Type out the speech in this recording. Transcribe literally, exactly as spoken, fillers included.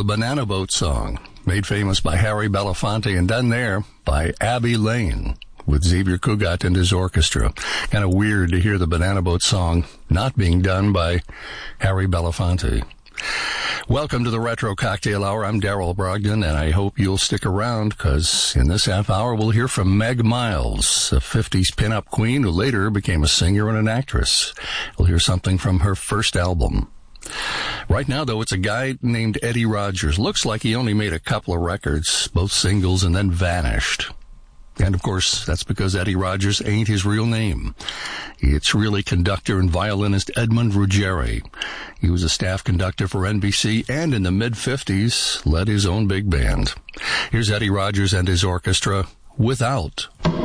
Banana Boat song, made famous by Harry Belafonte and done there by Abbey Lane with Xavier Cugat and his orchestra. Kind of weird to hear the Banana Boat song not being done by Harry Belafonte. Welcome to the Retro Cocktail Hour. I'm Daryl Brogdon, and I hope you'll stick around, because in this half hour we'll hear from Meg Miles, a fifties pinup queen who later became a singer and an actress. We'll hear something from her first album. Right now, though, it's a guy named Eddie Rogers. Looks like he only made a couple of records, both singles, and then vanished. And, of course, that's because Eddie Rogers ain't his real name. It's really conductor and violinist Edmund Ruggieri. He was a staff conductor for N B C and in the mid-fifties led his own big band. Here's Eddie Rogers and his orchestra, Without.